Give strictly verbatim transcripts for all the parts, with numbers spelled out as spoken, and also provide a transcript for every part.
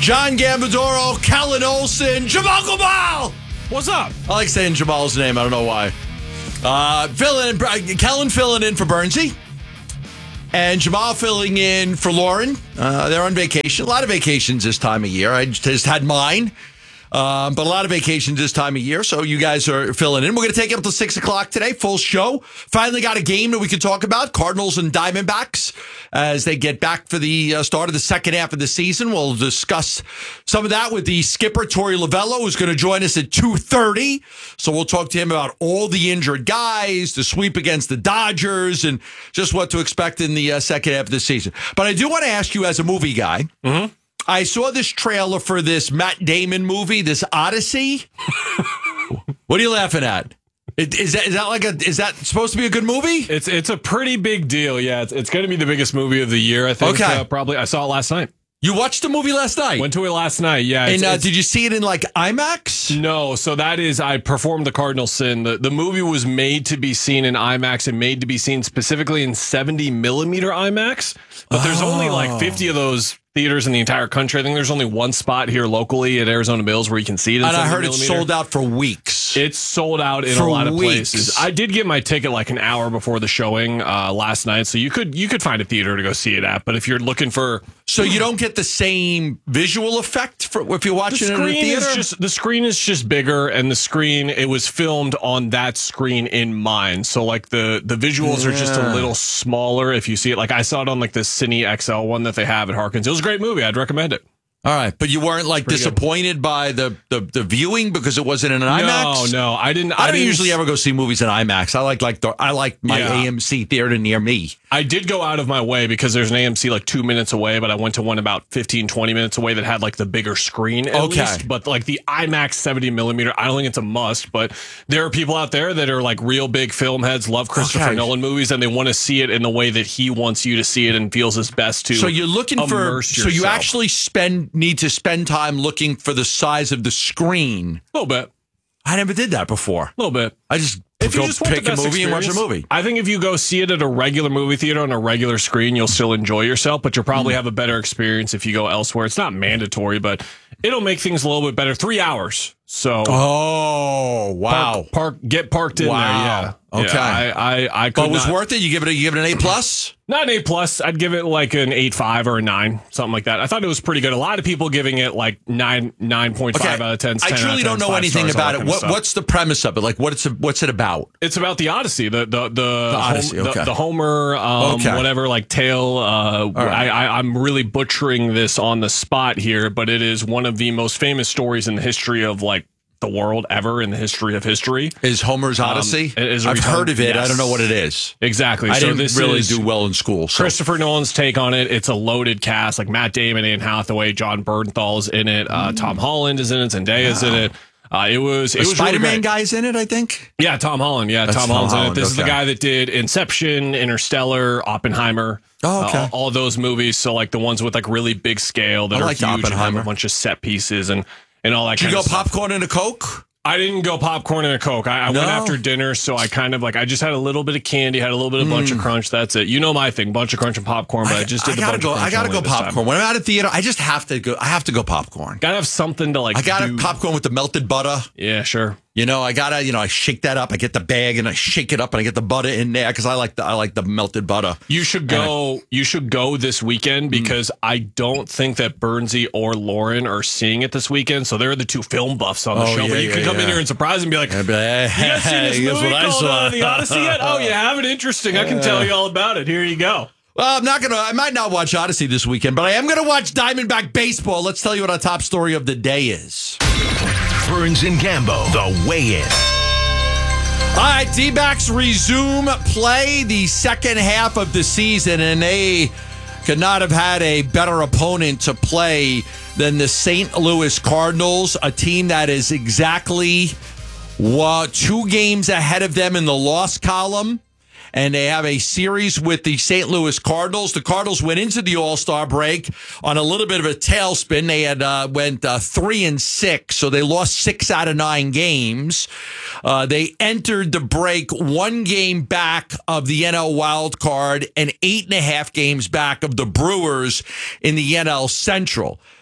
John Gambadoro, Kellen Olson, Jamal Gabal. What's up? I like saying Jamal's name. I don't know why. Uh, filling in, Kellen filling in for Bernsey. And Jamal filling in for Lauren. Uh, they're on vacation. A lot of vacations this time of year. I just had mine. Um, but a lot of vacations this time of year. So you guys are filling in. We're going to take it up to six o'clock today. Full show. Finally got a game that we could talk about. Cardinals and Diamondbacks as they get back for the uh, start of the second half of the season. We'll discuss some of that with the skipper, Torey Lovello, who's going to join us at two thirty. So we'll talk to him about all the injured guys, the sweep against the Dodgers, and just what to expect in the uh, second half of the season. But I do want to ask you as a movie guy, Mm-hmm. I saw this trailer for this Matt Damon movie, this Odyssey. What are you laughing at? It, is that is that like a is that supposed to be a good movie? It's it's a pretty big deal. Yeah, it's, it's going to be the biggest movie of the year. I think. Okay. Uh, probably. I saw it last night. You watched the movie last night? Went to it last night. Yeah. And it's, uh, it's, did you see it in like IMAX? No. So that is I performed the cardinal sin. The the movie was made to be seen in IMAX and made to be seen specifically in seventy millimeter IMAX. But there's Oh. only like fifty of those theaters in the entire country. I think there's only one spot here locally at Arizona Mills where you can see it in And I heard millimeter. it's sold out for weeks. It's sold out in For a lot of weeks. places. I did get my ticket like an hour before the showing uh, last night, so you could you could find a theater to go see it at. But if you're looking for So you don't get the same visual effect for if you're the watching it in a screen theater? is just the screen is just bigger, and the screen it was filmed on that screen in mind. So like the the visuals are just a Yeah. little smaller if you see it. Like I saw it on like the Cine X L one that they have at Harkins. It was a great movie. I'd recommend it. All right, but you weren't like pretty good. disappointed by the, the the viewing because it wasn't in an IMAX? No, no, I didn't. I don't didn't, usually ever go see movies in IMAX. I like like the, I like my Yeah. A M C theater near me. I did go out of my way because there's an A M C like two minutes away, but I went to one about fifteen, twenty minutes away that had like the bigger screen at Okay. least. But like the IMAX seventy millimeter, I don't think it's a must, but there are people out there that are like real big film heads, love Christopher Okay. Nolan movies, and they want to see it in the way that he wants you to see it and feels his best to. So you're looking for immerse so you yourself. actually spend need to spend time looking for the size of the screen. a little bit, I never did that before. a little bit. I just If go you just want pick the a best movie and watch a experience, movie. I think if you go see it at a regular movie theater on a regular screen, you'll still enjoy yourself, but you'll probably have a better experience if you go elsewhere. It's not mandatory, but it'll make things a little bit better. Three hours. So Oh wow! park, park get parked in Wow. there. Yeah. Okay. Yeah, I, I, I could But it was not, worth it. You give it a, you give it an A plus. not an A plus. I'd give it like an eight five or a nine, something like that. I thought it was pretty good. A lot of people giving it like nine nine point five out of ten. I truly don't know anything about it. What, what's the premise of it? Like, what's it, what's it about? It's about the Odyssey, the the the, the, Odyssey, Hom- okay. the, the Homer, um, Okay. whatever, like tale. Uh, right. I, I, I'm really butchering this on the spot here, but it is one of the most famous stories in the history of like the world ever in the history of history. Is Homer's Odyssey? it is a I've retelling- heard of it. I yes. don't know what it is. Exactly. I so didn't this really is do well in school. So. Christopher Nolan's take on it. It's a loaded cast, like Matt Damon, Anne Hathaway, John Bernthal's in it. Uh, Tom Holland is in it.Zendaya's in it. Uh, it was it The was really Spider-Man great. guy's in it, I think. Yeah, Tom Holland. Yeah, That's Tom Tom Holland's in Holland, it. This is the okay. guy that did Inception, Interstellar, Oppenheimer. Oh, okay. Uh, all, all those movies. So like the ones with like really big scale that I are liked huge and have Oppenheimer. a bunch of set pieces and and all that. Did you kind go of stuff. popcorn and a Coke? I didn't go popcorn and a Coke. I, I No? went after dinner, so I kind of like I just had a little bit of candy, had a little bit of bunch of crunch. That's it. You know my thing, bunch of crunch and popcorn. But I, just did I the gotta bunch go. of crunch I gotta only go this time. popcorn. When I'm out at theater, I just have to go. I have to go popcorn. Gotta have something to like. I got do. a popcorn with the melted butter. Yeah, sure. You know, I gotta, you know, I shake that up. I get the bag and I shake it up and I get the butter in there because I like the I like the melted butter. You should go. You should go this weekend because I don't think that Bernsey or Lauren are seeing it this weekend. So they're the two film buffs on the Oh, show. yeah, but you yeah, can come in yeah. here and surprise and be like, I'd be like, "You guys seen this hey, guess movie what I called saw?" uh, The Odyssey yet? Oh, you haven't? Interesting. I can tell you all about it. Here you go. Well, I'm not gonna. I might not watch Odyssey this weekend, but I am gonna watch Diamondback baseball. Let's tell you what our top story of the day is. Burns and Gambo, the weigh-in. All right, D-backs resume play the second half of the season, and they could not have had a better opponent to play than the Saint Louis Cardinals, a team that is exactly uh, two games ahead of them in the loss column. And they have a series with the Saint Louis Cardinals. The Cardinals went into the All-Star break on a little bit of a tailspin. They had uh, went uh, three and six, so they lost six out of nine games. Uh, they entered the break one game back of the N L wild card and eight and a half games back of the Brewers in the N L Central.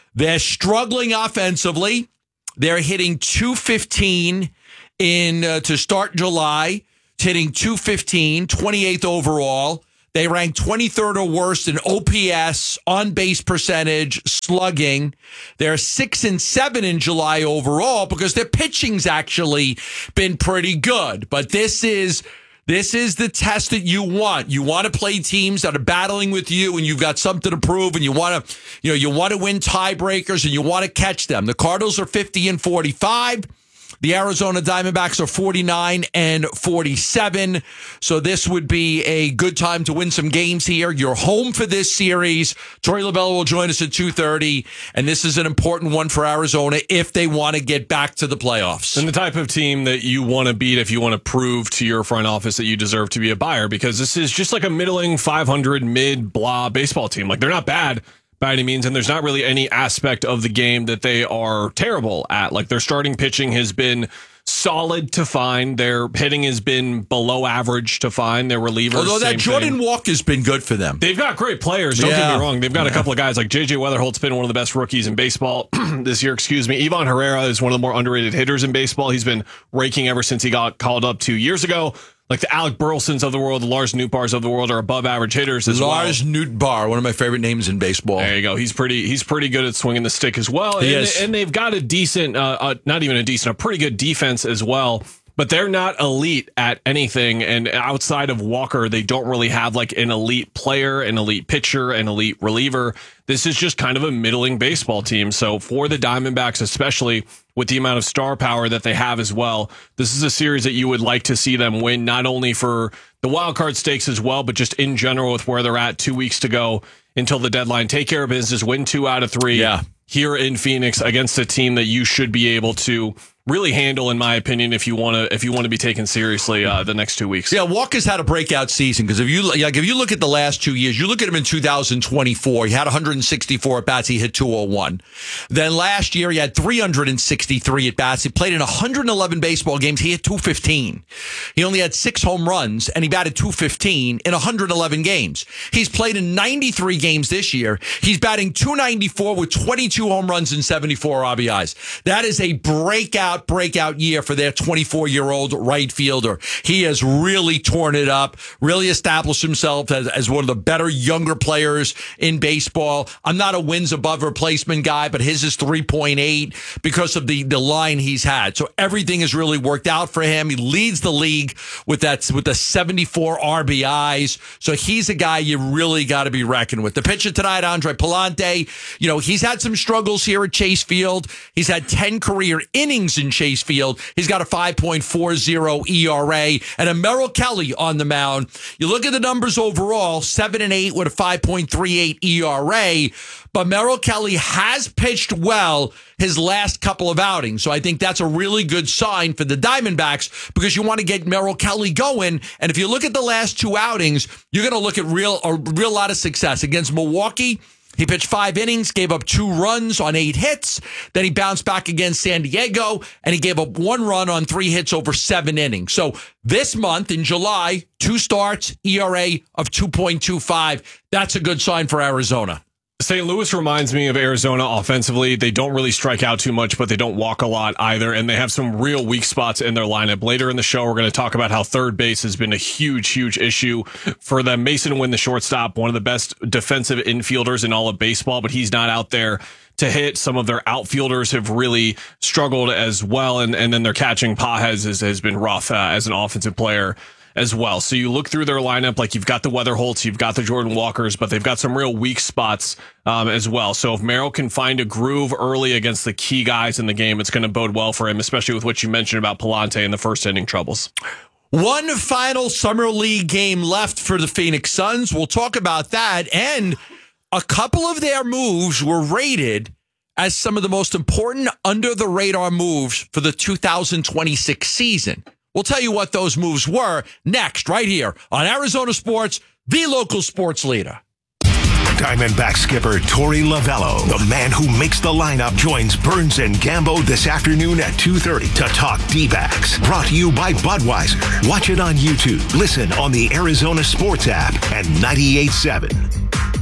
They're struggling offensively. They're hitting two fifteen in uh, to start July. It's hitting two fifteen, twenty-eighth overall. They rank twenty-third or worse in O P S, on-base percentage, slugging. They're six and seven in July overall because their pitching's actually been pretty good. But this is this is the test that you want. You want to play teams that are battling with you, and you've got something to prove, and you want to, you know, you want to win tiebreakers, and you want to catch them. The Cardinals are fifty and forty-five. The Arizona Diamondbacks are forty-nine and forty-seven. So this would be a good time to win some games here. You're home for this series. Torey Lovullo will join us at two thirty. And this is an important one for Arizona if they want to get back to the playoffs. And the type of team that you want to beat if you want to prove to your front office that you deserve to be a buyer, because this is just like a middling five hundred mid blah baseball team. Like, they're not bad by any means, and there's not really any aspect of the game that they are terrible at. Like, their starting pitching has been solid to fine. Their hitting has been below average to fine. Their relievers, although that same Jordan thing. Walker's been good for them. They've got great players. Don't Yeah. get me wrong. They've got Yeah. a couple of guys like J J Weatherholt's been one of the best rookies in baseball this year. Excuse me. Ivan Herrera is one of the more underrated hitters in baseball. He's been raking ever since he got called up two years ago. Like the Alec Burlesons of the world, the Lars Nootbaars of the world are above average hitters as well. Lars Nootbaar, one of my favorite names in baseball. There you go. He's pretty. He's pretty good at swinging the stick as well. He and, is. and they've got a decent, uh, uh, not even a decent, a pretty good defense as well. But they're not elite at anything. And outside of Walker, they don't really have like an elite player, an elite pitcher, an elite reliever. This is just kind of a middling baseball team. So for the Diamondbacks, especially with the amount of star power that they have as well, this is a series that you would like to see them win, not only for the wild card stakes as well, but just in general with where they're at, two weeks to go until the deadline. Take care of business, win two out of three Yeah. here in Phoenix against a team that you should be able to really handle, in my opinion, if you want to if you want to be taken seriously uh, the next two weeks. Yeah, Walker's had a breakout season because if you like, if you look at the last two years, you look at him in two thousand twenty-four, he had one hundred sixty-four at bats, he hit two oh one. Then last year, he had three hundred sixty-three at bats. He played in one hundred eleven baseball games. He hit two fifteen. He only had six home runs, and he batted two fifteen in one hundred eleven games. He's played in ninety-three games this year. He's batting two ninety-four with twenty-two home runs and seventy-four R B Is. That is a breakout, breakout year for their twenty-four-year-old right fielder. He has really torn it up, really established himself as, as one of the better younger players in baseball. I'm not a wins above replacement guy, but his is three point eight because of the, the line he's had. So everything has really worked out for him. He leads the league with that with the seventy-four R B Is. So he's a guy you really got to be reckoned with. The pitcher tonight, Andre Palante, you know, he's had some struggles here at Chase Field. He's had ten career innings in Chase Field. He's got a five point four oh E R A and a Merrill Kelly on the mound. You look at the numbers overall, seven and eight with a five point three eight E R A, but Merrill Kelly has pitched well his last couple of outings. So I think that's a really good sign for the Diamondbacks because you want to get Merrill Kelly going. And if you look at the last two outings, you're going to look at real a real lot of success. Against Milwaukee, he pitched five innings, gave up two runs on eight hits. Then he bounced back against San Diego, and he gave up one run on three hits over seven innings. So this month in July, two starts, E R A of two point two five. That's a good sign for Arizona. Saint Louis reminds me of Arizona offensively. They don't really strike out too much, but they don't walk a lot either, and they have some real weak spots in their lineup. Later in the show, we're going to talk about how third base has been a huge, huge issue for them. Mason Wynn, the shortstop, one of the best defensive infielders in all of baseball, but he's not out there to hit. Some of their outfielders have really struggled as well, and, and then their catching, Pages, has, has been rough uh, as an offensive player as well. So you look through their lineup, like you've got the Weatherholts, you've got the Jordan Walkers, but they've got some real weak spots um, as well. So if Merrill can find a groove early against the key guys in the game, it's going to bode well for him, especially with what you mentioned about Palante and the first inning troubles. One final Summer League game left for the Phoenix Suns. We'll talk about that. And a couple of their moves were rated as some of the most important under-the-radar moves for the two thousand twenty-six season. We'll tell you what those moves were next, right here on Arizona Sports, the local sports leader. Diamondback skipper Torey Lovullo, the man who makes the lineup, joins Burns and Gambo this afternoon at two thirty to talk D-backs. Brought to you by Budweiser. Watch it on YouTube. Listen on the Arizona Sports app and ninety-eight point seven.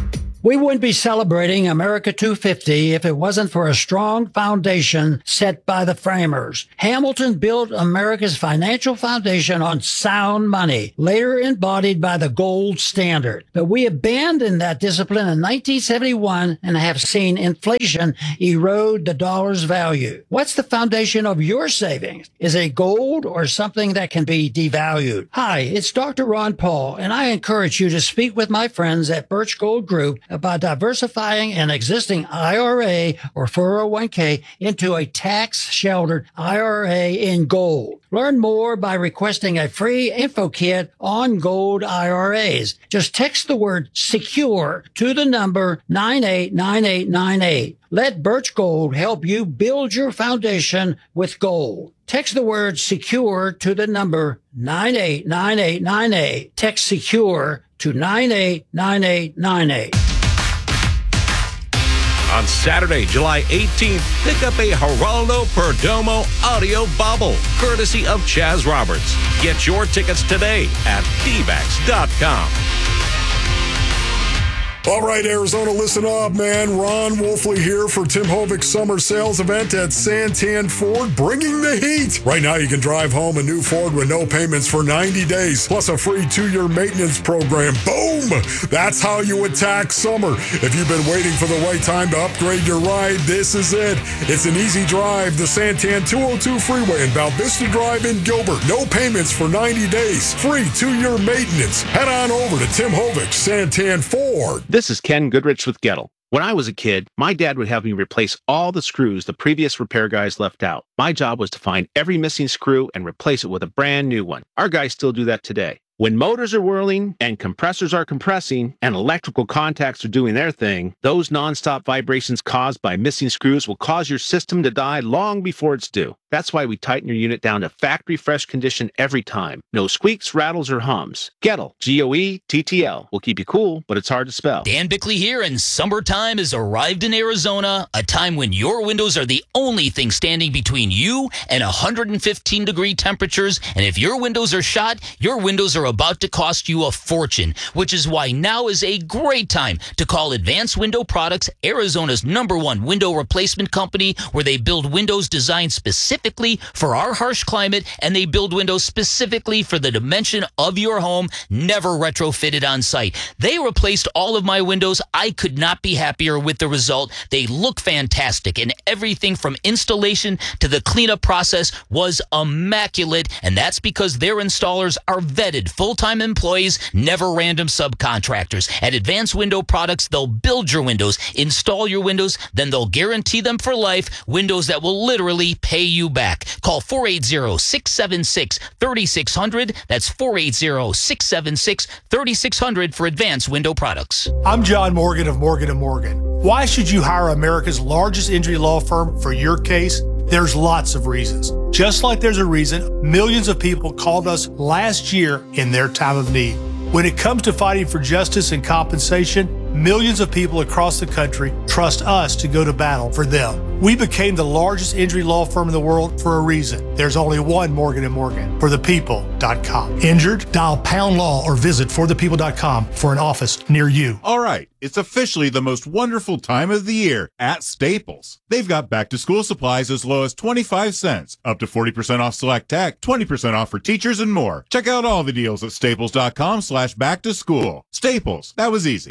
We wouldn't be celebrating America two fifty if it wasn't for a strong foundation set by the framers. Hamilton built America's financial foundation on sound money, later embodied by the gold standard. But we abandoned that discipline in nineteen seventy-one and have seen inflation erode the dollar's value. What's the foundation of your savings? Is it gold or something that can be devalued? Hi, it's Doctor Ron Paul, and I encourage you to speak with my friends at Birch Gold Group about diversifying an existing I R A or four oh one k into a tax-sheltered I R A in gold. Learn more by requesting a free info kit on gold I R As. Just text the word SECURE to the number nine eight nine eight nine eight. Let Birch Gold help you build your foundation with gold. Text the word SECURE to the number nine eight nine eight nine eight. Text SECURE to nine eight nine eight nine eight. On Saturday, July eighteenth, pick up a Geraldo Perdomo audio bobble, courtesy of Chaz Roberts. Get your tickets today at D backs dot com. All right, Arizona, listen up, man. Ron Wolfley here for Tim Hovig's summer sales event at Santan Ford, bringing the heat. Right now, you can drive home a new Ford with no payments for ninety days, plus a free two-year maintenance program. Boom! That's how you attack summer. If you've been waiting for the right time to upgrade your ride, this is it. It's an easy drive, the Santan two oh two Freeway in Val Vista Drive in Gilbert. No payments for ninety days, free two-year maintenance. Head on over to Tim Hovig's Santan Ford. This is Ken Goodrich with Gettle. When I was a kid, my dad would have me replace all the screws the previous repair guys left out. My job was to find every missing screw and replace it with a brand new one. Our guys still do that today. When motors are whirling and compressors are compressing and electrical contacts are doing their thing, those nonstop vibrations caused by missing screws will cause your system to die long before it's due. That's why we tighten your unit down to factory fresh condition every time. No squeaks, rattles, or hums. Gettle, G O E T T L. Will keep you cool, but it's hard to spell. Dan Bickley here, and summertime has arrived in Arizona, a time when your windows are the only thing standing between you and one hundred fifteen degree temperatures. And if your windows are shot, your windows are about to cost you a fortune, which is why now is a great time to call Advanced Window Products, Arizona's number one window replacement company, where they build windows designed specifically for our harsh climate, and they build windows specifically for the dimension of your home, never retrofitted on site. They replaced all of my windows. I could not be happier with the result. They look fantastic, and everything from installation to the cleanup process was immaculate, and that's because their installers are vetted full-time employees, never random subcontractors. At Advanced Window Products, they'll build your windows, install your windows, then they'll guarantee them for life, windows that will literally pay you back. Call four eight zero, six seven six, three six zero zero. That's four eight zero, six seven six, three six zero zero for Advanced Window Products. I'm John Morgan of Morgan and Morgan. Why should you hire America's largest injury law firm for your case? There's lots of reasons. Just like there's a reason millions of people called us last year in their time of need. When it comes to fighting for justice and compensation, millions of people across the country trust us to go to battle for them. We became the largest injury law firm in the world for a reason. There's only one Morgan and Morgan. for the people dot com. Injured? Dial pound law or visit for the people dot com for an office near you. All right, it's officially the most wonderful time of the year at Staples. They've got back-to-school supplies as low as twenty-five cents, up to forty percent off select tech, twenty percent off for teachers, and more. Check out all the deals at staples dot com slash back to school. Staples, that was easy.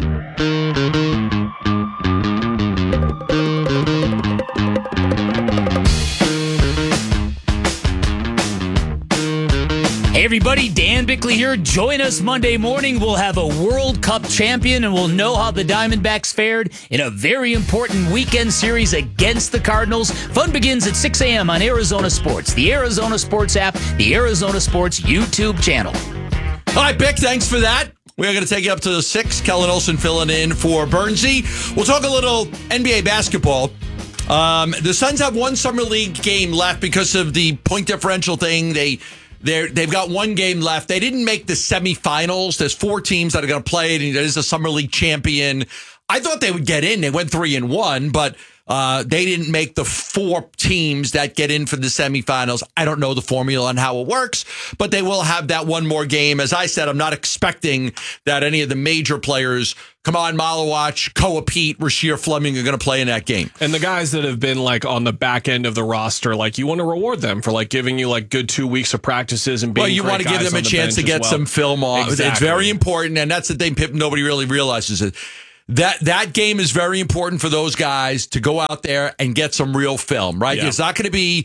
Hey everybody, Dan Bickley here. Join us Monday morning. We'll have a World Cup champion, and we'll know how the Diamondbacks fared in a very important weekend series against the Cardinals. Fun begins at six a.m. on Arizona Sports, the Arizona Sports app, the Arizona Sports YouTube channel. All right, Bick, thanks for that. We're going to take you up to the six. Kellen Olson filling in for Bernsey. We'll talk a little N B A basketball. Um, the Suns have one summer league game left because of the point differential thing. They They're, they've got one game left. They didn't make the semifinals. There's four teams that are going to play it, and there's a summer league champion. I thought they would get in. They went three and one, but uh, they didn't make the four teams that get in for the semifinals. I don't know the formula on how it works, but they will have that one more game. As I said, I'm not expecting that any of the major players, Kamon Malawach, Koa Pete, Rasheer Fleming, are going to play in that game. And the guys that have been like on the back end of the roster, like you want to reward them for like giving you like good two weeks of practices and being well, you great want to give guys them a on the chance to bench get as well. some film on. Exactly. It's very important, and that's the thing. Pip, nobody really realizes it. That that game is very important for those guys to go out there and get some real film, right? Yeah. It's not going to be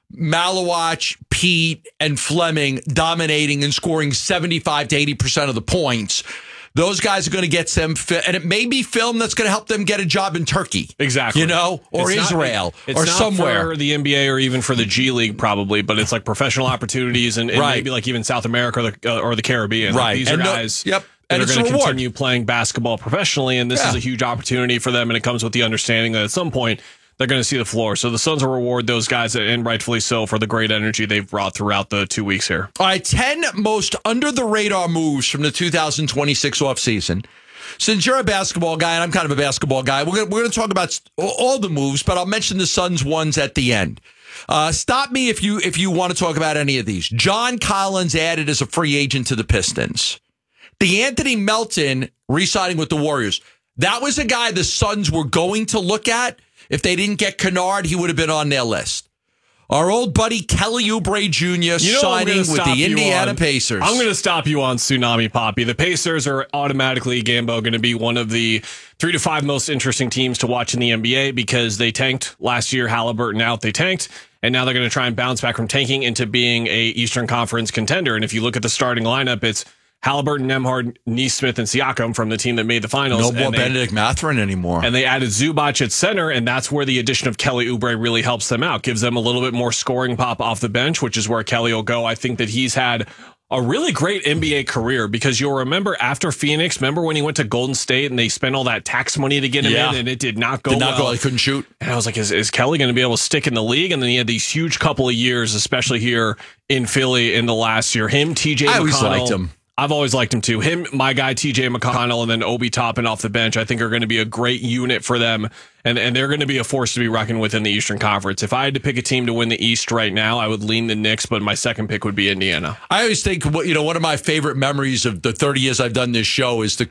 Malawach, Pete, and Fleming dominating and scoring seventy-five to eighty percent of the points. Those guys are going to get some, fi- and it may be film that's going to help them get a job in Turkey. Exactly. You know, or It's Israel, not, it's or not somewhere. for the N B A or even for the G League, probably, but it's like professional opportunities and, and Right. maybe like even South America or the, uh, or the Caribbean. Like, Right. these are And no- guys yep. that And are it's going a to reward. continue playing basketball professionally, and this Yeah. is a huge opportunity for them, and it comes with the understanding that at some point they're going to see the floor. So the Suns will reward those guys, and rightfully so, for the great energy they've brought throughout the two weeks here. All right, ten most under-the-radar moves from the two thousand twenty-six offseason. Since you're a basketball guy, and I'm kind of a basketball guy, we're going we're to talk about all the moves, but I'll mention the Suns ones at the end. Uh, stop me if you if you want to talk about any of these. John Collins added as a free agent to the Pistons. DeAnthony Melton re-signing with the Warriors. That was a guy the Suns were going to look at. If they didn't get Kennard, he would have been on their list. Our old buddy Kelly Oubre Junior You know signing with stop the you Indiana on- Pacers. I'm going to stop you on Tsunami Poppy. The Pacers are automatically, Gambo, going to be one of the three to five most interesting teams to watch in the N B A because they tanked last year. Halliburton out, they tanked. And now they're going to try and bounce back from tanking into being a Eastern Conference contender. And if you look at the starting lineup, it's Halliburton, Nembhard, Nesmith, and Siakam from the team that made the finals. No more and they, Benedict Mathurin anymore. And they added Zubac at center, and that's where the addition of Kelly Oubre really helps them out. Gives them a little bit more scoring pop off the bench, which is where Kelly will go. I think that he's had a really great N B A career because you'll remember after Phoenix, remember when he went to Golden State and they spent all that tax money to get him Yeah. in, and it did not go Did not well. go. He couldn't shoot. And I was like, is, is Kelly going to be able to stick in the league? And then he had these huge couple of years, especially here in Philly in the last year. Him, T J I always McConnell. liked him. I've always liked him too. Him, my guy, T J McConnell, and then Obi Toppin off the bench, I think are going to be a great unit for them. And, and they're going to be a force to be reckoned with in the Eastern Conference. If I had to pick a team to win the East right now, I would lean the Knicks, but my second pick would be Indiana. I always think, you know, one of my favorite memories of the thirty years I've done this show is the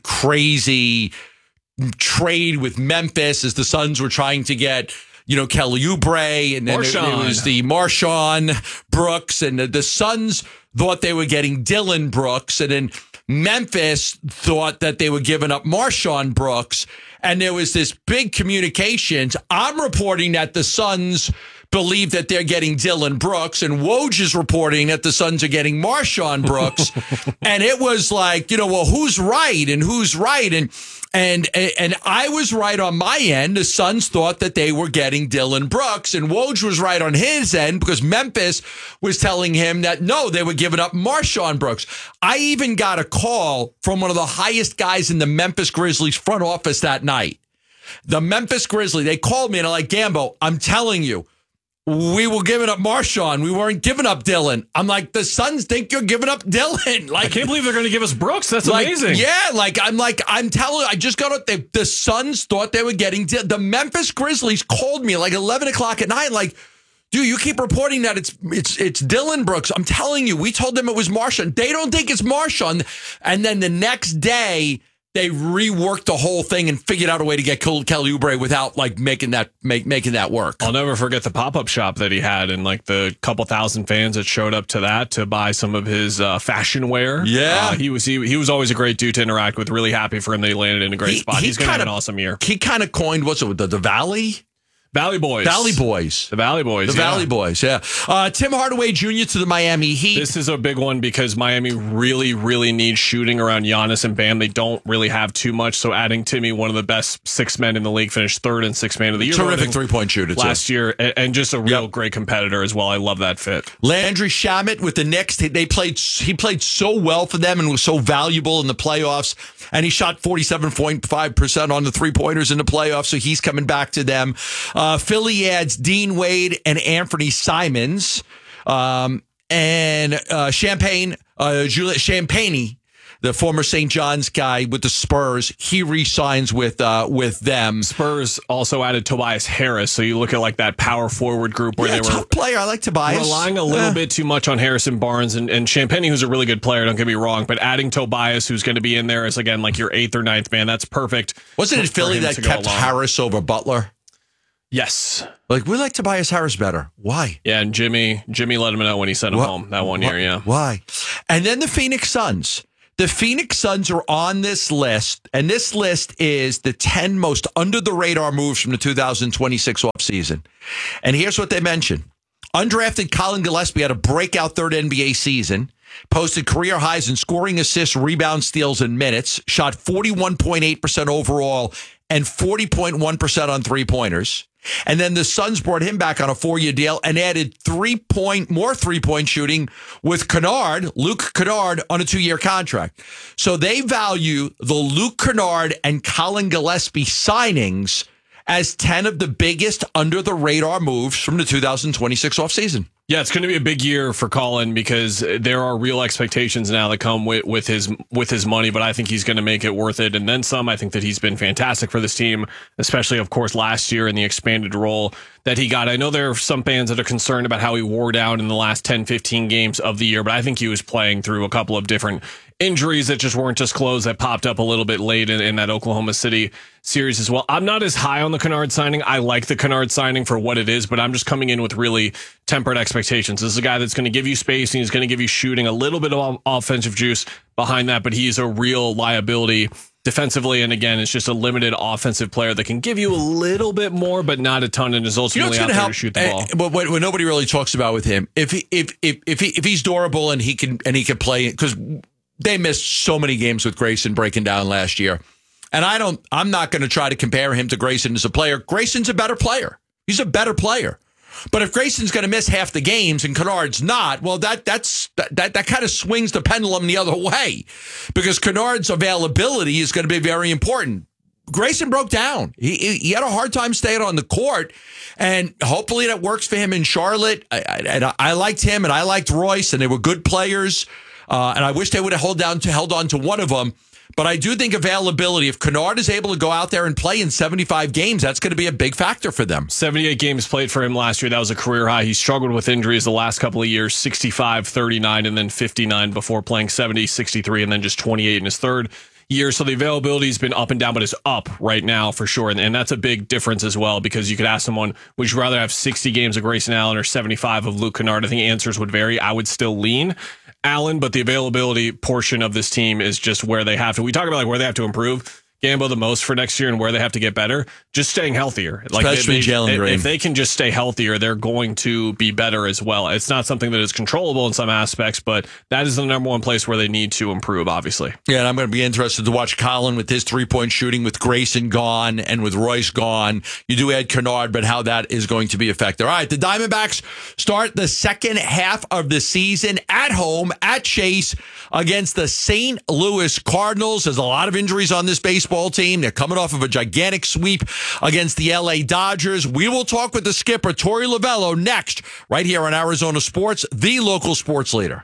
crazy trade with Memphis as the Suns were trying to get, you know, Kelly Oubre, and then it, it was the Marshawn Brooks, and the, the Suns thought they were getting Dylan Brooks, and then Memphis thought that they were giving up Marshawn Brooks, and there was this big communications. I'm reporting that the Suns believe that they're getting Dylan Brooks, and Woj is reporting that the Suns are getting Marshawn Brooks. And it was like, you know, well, who's right and who's right? And and and I was right on my end. The Suns thought that they were getting Dylan Brooks, and Woj was right on his end because Memphis was telling him that, no, they were giving up Marshawn Brooks. I even got a call from one of the highest guys in the Memphis Grizzlies front office that night. The Memphis Grizzlies, they called me and they're like, Gambo, I'm telling you, we were giving up Marshawn. We weren't giving up Dylan. I'm like, the Suns think you're giving up Dylan. Like, I can't believe they're going to give us Brooks. That's like, amazing. Yeah, like I'm like I'm telling. I just got they, the Suns thought they were getting Dylan. The Memphis Grizzlies called me like eleven o'clock at night. Like, dude, you keep reporting that it's it's it's Dylan Brooks. I'm telling you, we told them it was Marshawn. They don't think it's Marshawn. And then the next day, they reworked the whole thing and figured out a way to get Kelly Oubre without like making that make making that work. I'll never forget the pop-up shop that he had and like the couple thousand fans that showed up to that to buy some of his uh, fashion wear. Yeah. Uh, he was he, he was always a great dude to interact with. Really happy for him that he landed in a great He- spot. he He's going to have kinda- an awesome year. He kind of coined what's it the the Valley Valley Boys. Valley Boys. The Valley Boys. The yeah. Valley Boys, yeah. Uh, Tim Hardaway Junior to the Miami Heat. This is a big one because Miami really, really needs shooting around Giannis and Bam. They don't really have too much. So adding Timmy, one of the best six men in the league, finished third and sixth man of the year. Terrific voting three-point shooter, too. last year, and, and just a real Yep. great competitor as well. I love that fit. Landry Shamet with the Knicks. They, they played. He played so well for them and was so valuable in the playoffs. And he shot forty-seven point five percent on the three-pointers in the playoffs, so he's coming back to them. Uh, Philly adds Dean Wade and Anthony Simons. Um, and uh, Champagne, uh, Juliet Champagne the former Saint John's guy with the Spurs, he re-signs with uh, with them. Spurs also added Tobias Harris, so you look at like that power forward group where yeah, they were tough player. I like Tobias. Relying a little uh. bit too much on Harrison Barnes and, and Champagny, who's a really good player, don't get me wrong, but adding Tobias, who's going to be in there as, again, like your eighth or ninth man, that's perfect. Wasn't it Philly that kept Harris over Butler? Yes. Like, we like Tobias Harris better. Why? Yeah, and Jimmy Jimmy let him know when he sent him what? home that one what? year, yeah. Why? And then the Phoenix Suns. The Phoenix Suns are on this list, and this list is the ten most under-the-radar moves from the two thousand twenty-six offseason. And here's what they mentioned. Undrafted Colin Gillespie had a breakout third N B A season, posted career highs in scoring, assists, rebounds, steals, and minutes, shot forty-one point eight percent overall and forty point one percent on three-pointers. And then the Suns brought him back on a four-year deal and added three-point more three-point shooting with Kennard, Luke Kennard, on a two-year contract. So they value the Luke Kennard and Colin Gillespie signings as ten of the biggest under-the-radar moves from the two thousand twenty-six offseason. Yeah, it's going to be a big year for Colin because there are real expectations now that come with, with his with his money, but I think he's going to make it worth it. And then some. I think that he's been fantastic for this team, especially, of course, last year in the expanded role that he got. I know there are some fans that are concerned about how he wore down in the last ten, fifteen games of the year, but I think he was playing through a couple of different injuries that just weren't disclosed that popped up a little bit late in, in that Oklahoma City series as well. I'm not as high on the Kennard signing. I like the Kennard signing for what it is, but I'm just coming in with really tempered expectations. This is a guy that's going to give you space and he's going to give you shooting, a little bit of offensive juice behind that, but he's a real liability defensively. And again, it's just a limited offensive player that can give you a little bit more, but not a ton, and is ultimately you know out there help, to shoot the ball. Uh, but what, what nobody really talks about with him, if he, if if if, he, if he's durable and he can and he can play, because they missed so many games with Grayson breaking down last year. And I don't, I'm not going to try to compare him to Grayson as a player. Grayson's a better player. He's a better player. But if Grayson's going to miss half the games and Kennard's not, well, that that's that that, that kind of swings the pendulum the other way, because Kennard's availability is going to be very important. Grayson broke down. He he had a hard time staying on the court, and hopefully that works for him in Charlotte. I, I, and I, I liked him, and I liked Royce, and they were good players. Uh, and I wish they would have held down to held on to one of them. But I do think availability, if Kennard is able to go out there and play in seventy-five games, that's going to be a big factor for them. seventy-eight games played for him last year. That was a career high. He struggled with injuries the last couple of years, sixty-five, thirty-nine, and then fifty-nine before playing seventy, sixty-three, and then just twenty-eight in his third year. So the availability has been up and down, but is up right now for sure. And, and that's a big difference as well, because you could ask someone, would you rather have sixty games of Grayson Allen or seventy-five of Luke Kennard? I think answers would vary. I would still lean Allen, but the availability portion of this team is just where they have to. We talk about like where they have to improve, Gambo, the most for next year and where they have to get better. Just staying healthier. Like Especially Jalen Green. If they can just stay healthier, they're going to be better as well. It's not something that is controllable in some aspects, but that is the number one place where they need to improve, obviously. Yeah, and I'm going to be interested to watch Colin with his three-point shooting, with Grayson gone and with Royce gone. You do add Kennard, but how that is going to be affected. All right, the Diamondbacks start the second half of the season at home at Chase against the Saint Louis Cardinals. There's a lot of injuries on this baseball team. They're coming off of a gigantic sweep against the L A Dodgers. We will talk with the skipper, Torey Lovullo, next, right here on Arizona Sports, the local sports leader.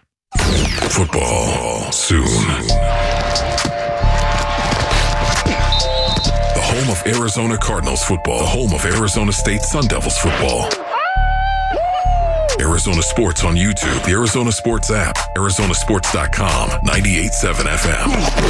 Football soon. The home of Arizona Cardinals football. The home of Arizona State Sun Devils football. Arizona Sports on YouTube, the Arizona Sports app, Arizona Sports dot com, ninety-eight point seven F M.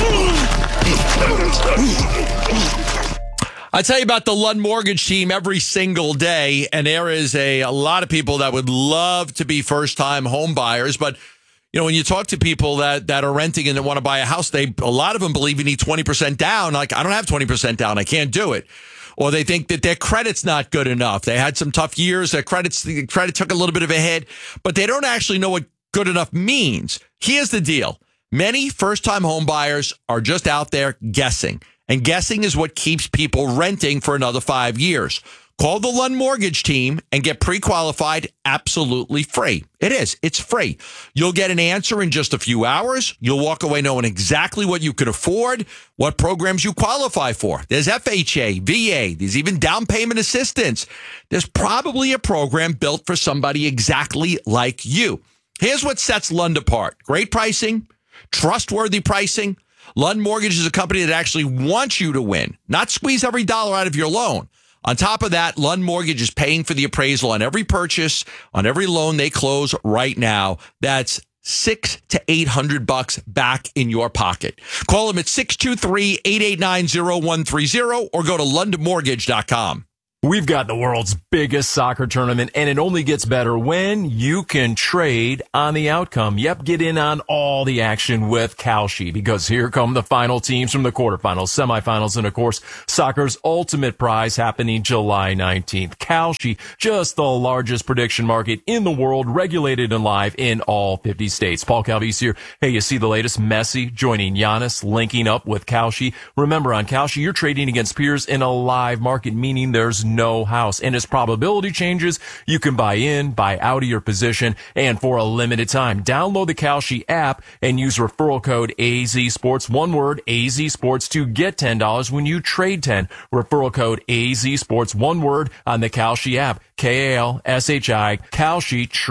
I tell you about the Lund Mortgage team every single day, and there is a, a lot of people that would love to be first-time home buyers, but you know, when you talk to people that, that are renting and that want to buy a house, they a lot of them believe you need twenty percent down. Like, I don't have twenty percent down. I can't do it. Or they think that their credit's not good enough. They had some tough years. Their credit's, the credit took a little bit of a hit, but they don't actually know what good enough means. Here's the deal. Many first-time home buyers are just out there guessing, and guessing is what keeps people renting for another five years. Call the Lund Mortgage team and get pre-qualified absolutely free. It is. It's free. You'll get an answer in just a few hours. You'll walk away knowing exactly what you can afford, what programs you qualify for. There's F H A, V A. There's even down payment assistance. There's probably a program built for somebody exactly like you. Here's what sets Lund apart. Great pricing, trustworthy pricing. Lund Mortgage is a company that actually wants you to win, not squeeze every dollar out of your loan. On top of that, Lund Mortgage is paying for the appraisal on every purchase, on every loan they close right now. That's six to eight hundred bucks back in your pocket. Call them at six two three, eight eight nine, zero one three zero or go to lund mortgage dot com. We've got the world's biggest soccer tournament, and it only gets better when you can trade on the outcome. Yep, get in on all the action with Kalshi, because here come the final teams from the quarterfinals, semifinals, and of course, soccer's ultimate prize happening July nineteenth. Kalshi, just the largest prediction market in the world, regulated and live in all fifty states. Paul Calvise here. Hey, you see the latest? Messi joining Giannis, linking up with Kalshi. Remember, on Kalshi, you're trading against peers in a live market, meaning there's no house. And as probability changes, you can buy in, buy out of your position, and for a limited time, download the Kalshi app and use referral code A Z Sports, one word, A Z Sports, to get ten dollars when you trade ten. Referral code A Z Sports, one word, on the Kalshi app. K A L S H I, Kalshi.